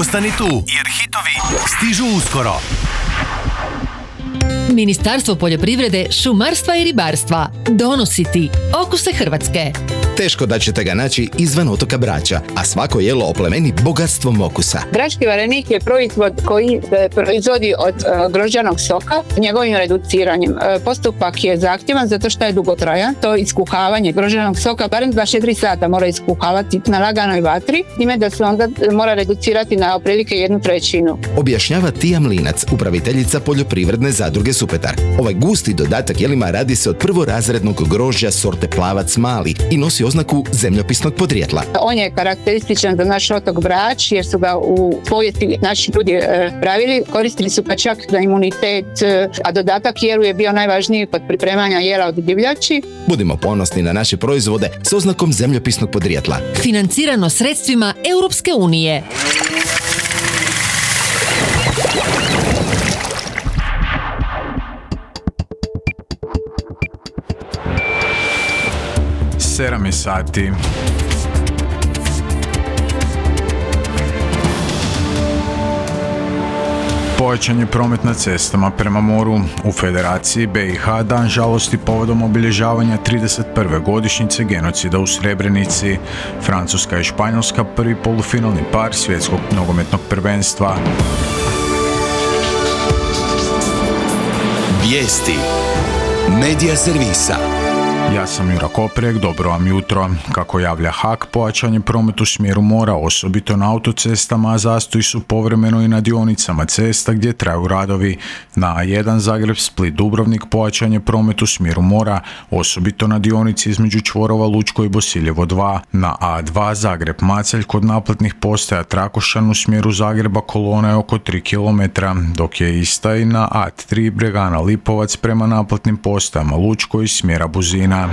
Ostani tu, jer hitovi stižu uskoro. Ministarstvo poljoprivrede, šumarstva i ribarstva donosi ti Okuse Hrvatske. Teško da ćete ga naći izvan otoka Brača, a svako jelo oplemeni bogatstvom okusa. Brački varenik je proizvod koji se proizvodi od grožđanog soka njegovim reduciranjem. Postupak je zahtjevan zato što je dugotrajan. To iskuhavanje grožđanog soka barem 24 sata mora iskuhavati na laganoj vatri, time da se onda mora reducirati na otprilike 1/3. Objašnjava Tija Mlinac, upraviteljica poljoprivredne zadruge Supetar. Ovaj gusti dodatak jelima radi se od prvorazrednog grožđa sorte Plavac Mali i nosi oznaku zemljopisnog podrijetla. On je karakterističan za naš otok Brač jer su ga u povijesti naši ljudi pravili. Koristili su ga čak za imunitet, a dodatak jelu je bio najvažniji kod pripremanja jela od divljači. Budimo ponosni na naše proizvode s oznakom zemljopisnog podrijetla. Financirano sredstvima Europske unije. Sedam je sati. Pojačan je promet na cestama prema moru. U Federaciji BiH dan žalosti povodom obilježavanja 31. godišnjice genocida u Srebrenici. Francuska i Španjolska prvi polufinalni par svjetskog nogometnog prvenstva. Vijesti Medija servisa. Ja sam Jura Koprek, dobro vam jutro. Kako javlja HAK, pojačan je promet u smjeru mora, osobito na autocestama, a zastoji su povremeno i na dionicama cesta gdje traju radovi. Na A1 Zagreb, Split, Dubrovnik pojačan je promet u smjeru mora, osobito na dionici između čvorova Lučko i Bosiljevo 2. Na A2 Zagreb, Macelj kod naplatnih postaja Trakošan u smjeru Zagreba kolona je oko 3 km, dok je ista i na A3 Bregana Lipovac prema naplatnim postajama Lučko iz smjera Buzina.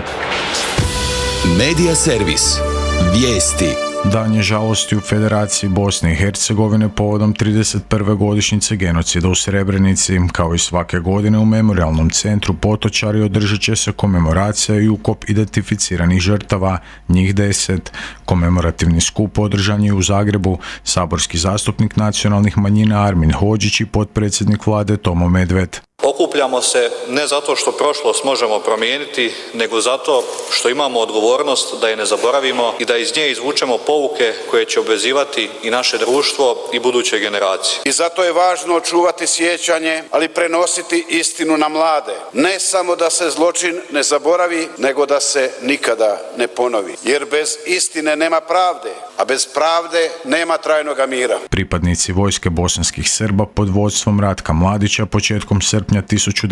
Medija servis. Vijesti. Dan je žalosti u Federaciji Bosne i Hercegovine povodom 31. godišnjice genocida u Srebrenici. Kao i svake godine u Memorijalnom centru Potočari održat će se komemoracija i ukop identificiranih žrtava, njih 10. Komemorativni skup održan je u Zagrebu. Saborski zastupnik nacionalnih manjina Armin Hodžić i potpredsjednik vlade Tomo Medved. Okupljamo se ne zato što prošlost možemo promijeniti, nego zato što imamo odgovornost da je ne zaboravimo i da iz nje izvučemo pouke koje će obvezivati i naše društvo i buduće generacije. I zato je važno očuvati sjećanje, ali prenositi istinu na mlade. Ne samo da se zločin ne zaboravi, nego da se nikada ne ponovi. Jer bez istine nema pravde, a bez pravde nema trajnoga mira. Pripadnici vojske bosanskih Srba pod vodstvom Ratka Mladića početkom srpnja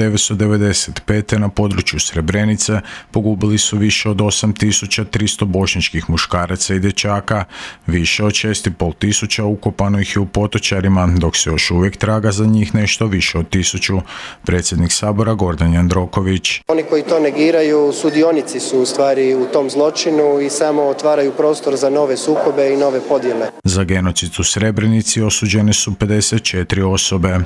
1995. na području Srebrenice pogubili su više od 8300 bošnjačkih muškaraca i dječaka, više od 6500 ukopano ih je u Potočarima, dok se još uvijek traga za njih nešto više od 1000. Predsjednik Sabora Gordan Jandroković. Oni koji to negiraju sudionici su u stvari u tom zločinu i samo otvaraju prostor za nove sukobe i nove podjele. Za genocid u Srebrenici osuđene su 54 osobe.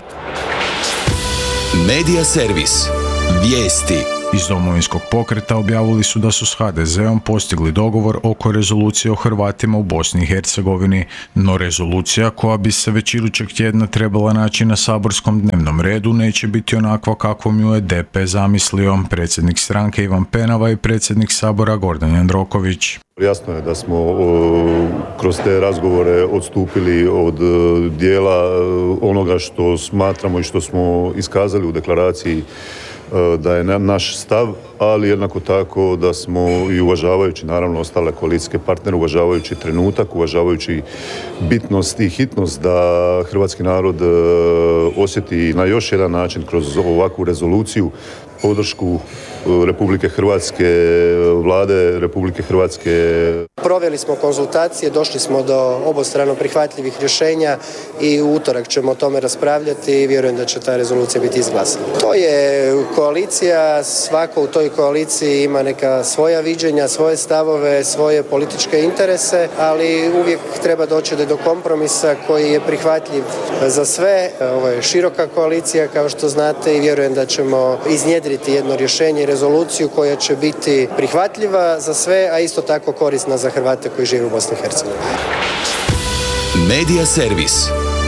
Medija servis. Vijesti. Iz Domovinskog pokreta objavili su da su s HDZ-om postigli dogovor oko rezolucije o Hrvatima u Bosni i Hercegovini, no rezolucija koja bi se već idućeg tjedna trebala naći na saborskom dnevnom redu neće biti onakva kakvom ju je DP zamislio. Predsjednik stranke Ivan Penava i predsjednik Sabora Gordan Jandroković. Jasno je da smo kroz te razgovore odstupili od dijela onoga što smatramo i što smo iskazali u deklaraciji da je naš stav, ali jednako tako da smo i uvažavajući naravno ostale koalicijske partnere, uvažavajući trenutak, uvažavajući bitnost i hitnost da hrvatski narod osjeti na još jedan način kroz ovakvu rezoluciju podršku Republike Hrvatske, vlade Republike Hrvatske. Proveli smo konzultacije, došli smo do obostrano prihvatljivih rješenja i u utorak ćemo o tome raspravljati i vjerujem da će ta rezolucija biti izglasana. To je koalicija, svako u toj koaliciji ima neka svoja viđenja, svoje stavove, svoje političke interese, ali uvijek treba doći do kompromisa koji je prihvatljiv za sve. Ovo je široka koalicija, kao što znate, i vjerujem da ćemo iznjedriti jedno rješenje i rezoluciju koja će biti prihvatljiva za sve, a isto tako korisna za Hrvate koji žive u Bosni i Hercegovini. Medija servis.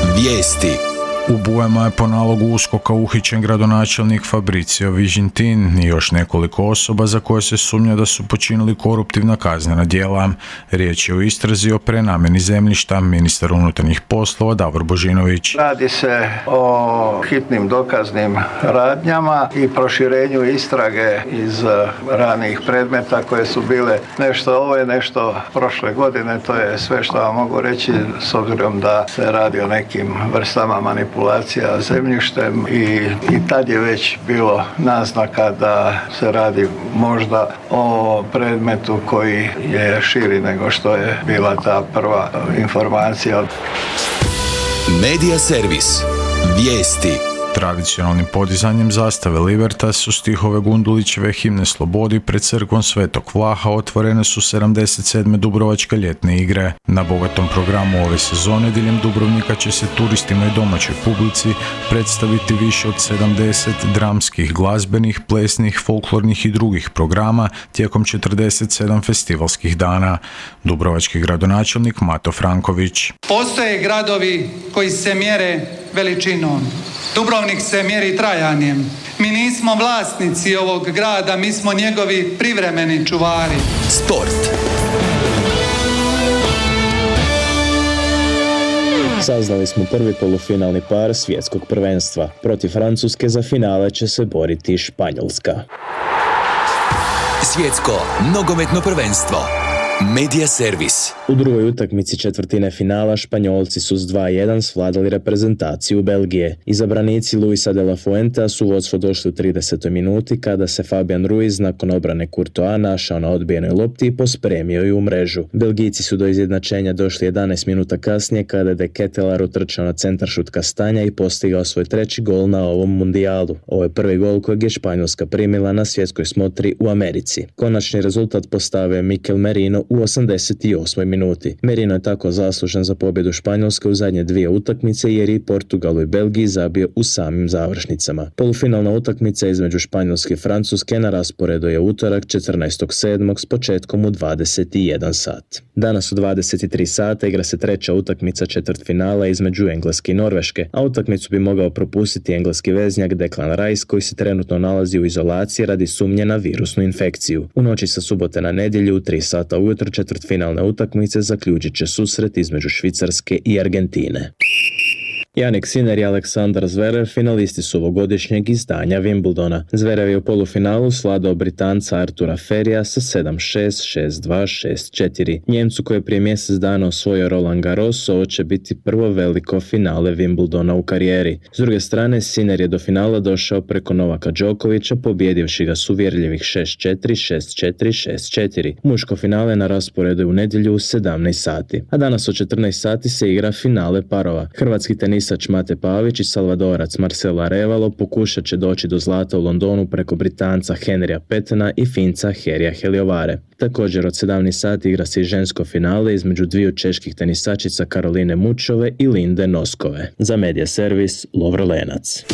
Vijesti. U Bujama je po nalogu USKOK-a uhićen gradonačelnik Fabrizio Vigintin i još nekoliko osoba za koje se sumnja da su počinili koruptivna kaznena djela. Riječ je o istrazi o prenamjeni zemljišta. Ministar unutarnjih poslova Davor Božinović. Radi se o hitnim dokaznim radnjama i proširenju istrage iz ranijih predmeta koje su bile nešto ove, nešto prošle godine. To je sve što vam mogu reći s obzirom da se radi o nekim vrstama manipulacija zemljištem i tad je već bilo naznaka da se radi možda o predmetu koji je širi nego što je bila ta prva informacija. Medija servis. Vijesti. Tradicionalnim podizanjem zastave Libertas u stihove Gundulićeve himne Slobodi pred crkvom Svetog Vlaha otvorene su 77. Dubrovačke ljetne igre. Na bogatom programu ove sezone diljem Dubrovnika će se turistima i domaćoj publici predstaviti više od 70 dramskih, glazbenih, plesnih, folklornih i drugih programa tijekom 47 festivalskih dana. Dubrovački gradonačelnik Mato Franković. Postoje gradovi koji se mjere veličinom. Dubrovnik se mjeri trajanjem. Mi nismo vlasnici ovog grada, mi smo njegovi privremeni čuvari. Sport. Saznali smo prvi polufinalni par svjetskog prvenstva. Protiv Francuske za finale će se boriti Španjolska. Svjetsko nogometno prvenstvo. Medija servis. U drugoj utakmici četvrtine finala Španjolci su s 2:1 svladali reprezentaciju Belgije. Izabranici Luisa de la Fuentea su vodstvo došli u 30. minuti kada se Fabian Ruiz nakon obrane Courtois našao na odbijenoj lopti i pospremio ju u mrežu. Belgijci su do izjednačenja došli 11 minuta kasnije kada je De Ketelaar utrčao na centar šut Kastanja i postigao svoj treći gol na ovom mundijalu. Ovo je prvi gol kojeg je Španjolska primila na svjetskoj smotri u Americi. Konačni rezultat postavio je Mikel Merino u 88. minuti. Merino je tako zaslužen za pobjedu Španjolske u zadnje dvije utakmice jer je Portugalu i Belgiji zabio u samim završnicama. Polufinalna utakmica između Španjolske i Francuske na rasporedu je utorak 14.7. s početkom u 21 sat. Danas u 23 sata igra se treća utakmica četvrtfinala između Engleske i Norveške, a utakmicu bi mogao propustiti engleski veznjak Declan Rice koji se trenutno nalazi u izolaciji radi sumnje na virusnu infekciju. U noći sa subote na nedjelju u 3 sata ujutro četvrtfinalne utakmice zaključit će susret između Švicarske i Argentine. Jannik Sinner i Aleksandar Zverev finalisti su ovogodišnjeg izdanja Wimbledona. Zverev je u polufinalu svladao Britanca Artura Ferija sa 7-6, 6-2, 6-4. Njemcu koji je prije mjesec dana osvojio Roland Garros, ovo će biti prvo veliko finale Wimbledona u karijeri. S druge strane, Sinner je do finala došao preko Novaka Đokovića, pobjedivši ga s uvjerljivih 6-4, 6-4, 6-4. Muško finale na rasporedu je u nedjelju u 17 sati. A danas u 14 sati se igra finale parova. Hrvatski tenisač Mate Pavić i Salvadorac Marcelo Arevalo pokušat će doći do zlata u Londonu preko Britanca Henrya Petena i Finca Herija Heliovare. Također od 17 sati igra se i žensko finale između dviju čeških tenisačica Karoline Mučove i Linde Noskove. Za Medija servis Lovro Lenac.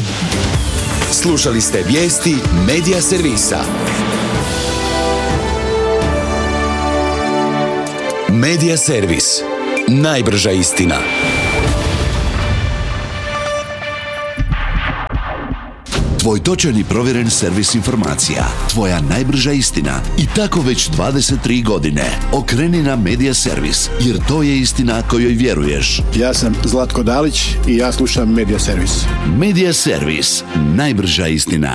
Slušali ste vijesti Medija servisa. Medija servis. Najbrža istina. Tvoj točan i provjeren servis informacija. Tvoja najbrža istina. I tako već 23 godine. Okreni na Medija servis, jer to je istina kojoj vjeruješ. Ja sam Zlatko Dalić i ja slušam Medija servis. Medija servis. Najbrža istina.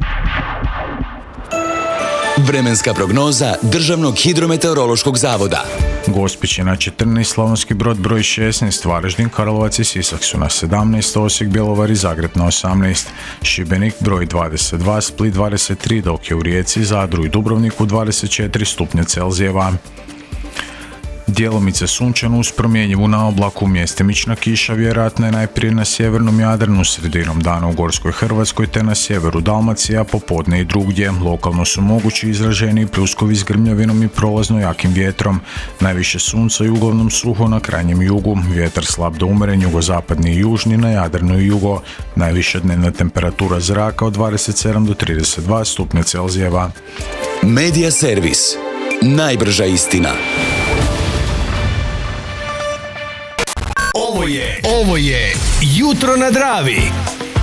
Vremenska prognoza Državnog hidrometeorološkog zavoda. Gospić je na 14, Slavonski Brod broj 16, Varaždin, Karlovac i Sisak su na 17, Osijek, Bjelovar i Zagreb na 18, Šibenik broj 22, Split 23, dok je u Rijeci, Zadru i Dubrovniku 24 stupnja Celzijeva. Djelomice sunčano uz promjenjivu na oblaku, mjestimična kiša vjerojatna je najprije na sjevernom Jadranu, sredinom dana u Gorskoj Hrvatskoj te na sjeveru Dalmacije, a popodne i drugdje. Lokalno su mogući izraženi pljuskovi s grmljavinom i prolazno jakim vjetrom. Najviše sunca i uglavnom suho na krajnjem jugu, vjetar slab do umeren, jugozapadni i južni, na Jadranu i jugo. Najviša dnevna temperatura zraka od 27 do 32 stupnja Celzijeva. Medija servis. Najbrža istina. Ovo je Jutro na Dravi.